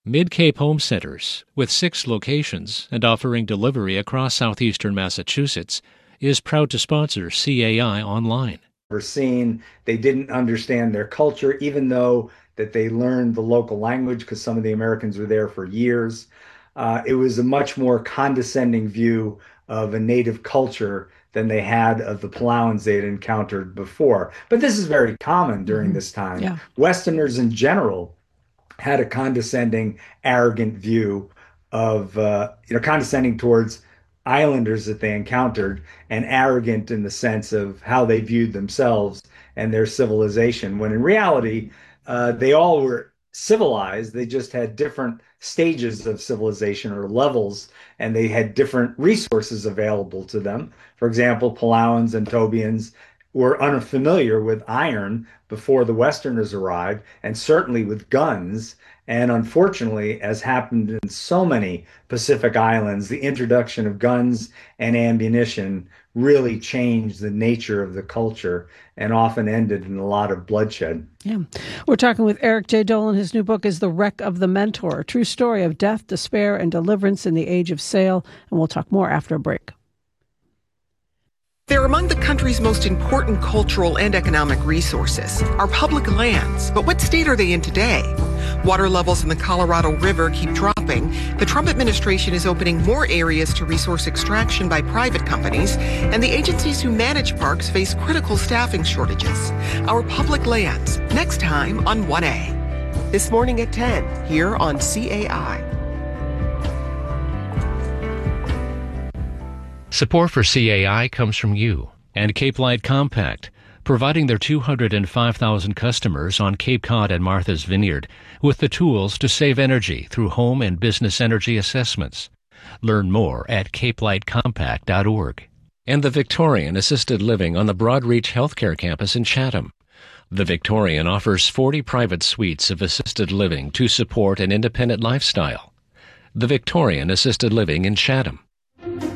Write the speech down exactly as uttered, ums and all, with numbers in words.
Mid-Cape Home Centers, with six locations and offering delivery across southeastern Massachusetts, is proud to sponsor C A I Online. We're seeing they didn't understand their culture, even though that they learned the local language because some of the Americans were there for years. Uh, it was a much more condescending view of a native culture than they had of the Palauans they had encountered before. But this is very common during Mm-hmm. this time. Yeah. Westerners in general had a condescending, arrogant view of, uh, you know, condescending towards islanders that they encountered, and arrogant in the sense of how they viewed themselves and their civilization, when in reality, uh, they all were civilized. They just had different stages of civilization or levels, and they had different resources available to them. For example, Palauans and Tobians were unfamiliar with iron before the Westerners arrived, and certainly with guns. And unfortunately, as happened in so many Pacific islands, the introduction of guns and ammunition really changed the nature of the culture and often ended in a lot of bloodshed. Yeah. We're talking with Eric J. Dolin. His new book is The Wreck of the Mentor, a true story of death, despair, and deliverance in the age of sail. And we'll talk more after a break. They're among the country's most important cultural and economic resources, our public lands. But what state are they in today? Water levels in the Colorado River keep dropping. The Trump administration is opening more areas to resource extraction by private companies, and the agencies who manage parks face critical staffing shortages. Our public lands, next time on one A. This morning at ten, here on C A I. Support for C A I comes from you and Cape Light Compact, providing their two hundred five thousand customers on Cape Cod and Martha's Vineyard with the tools to save energy through home and business energy assessments. Learn more at cape light compact dot org. And the Victorian Assisted Living on the Broadreach Healthcare Campus in Chatham. The Victorian offers forty private suites of assisted living to support an independent lifestyle. The Victorian Assisted Living in Chatham.